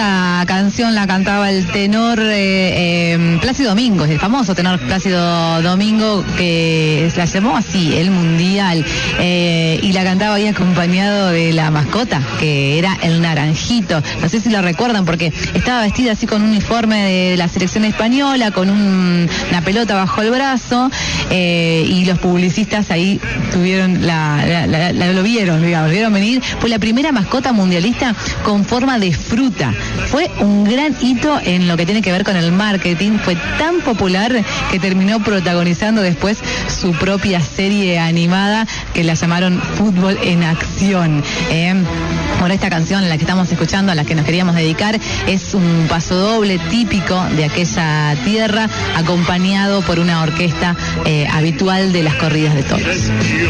Esta canción la cantaba el tenor Plácido Domingo, el famoso tenor Plácido Domingo, que la llamó así, el Mundial, y la cantaba ahí acompañado de la mascota, que era el Naranjito. No sé si lo recuerdan, porque estaba vestida así con un uniforme de la selección española, con una pelota bajo el brazo, y los publicistas ahí tuvieron lo vieron, digamos, vieron venir. Fue la primera mascota mundialista con forma de fruta. Fue un gran hito en lo que tiene que ver con el marketing. Fue tan popular que terminó protagonizando después su propia serie animada, que la llamaron Fútbol en Acción. Bueno, esta canción, la que estamos escuchando, a la que nos queríamos dedicar, es un pasodoble típico de aquella tierra, acompañado por una orquesta habitual de las corridas de toros.